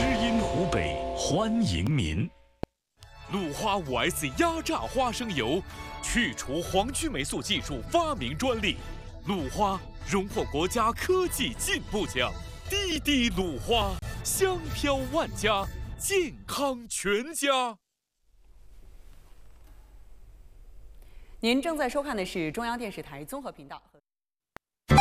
知音湖北欢迎您。 鲁花5S 压榨花生油，去除黄曲霉素技术发明专利，鲁花荣获国家科技进步奖。滴滴鲁花，香飘万家，健康全家。 您正在收看的是中央电视台综合频道。